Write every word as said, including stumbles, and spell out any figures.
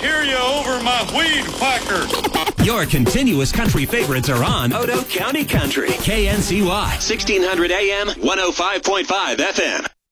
hear you over my weed whacker. Your continuous country favorites are on Odo County Country. K N C Y. sixteen hundred A M, one oh five point five F M.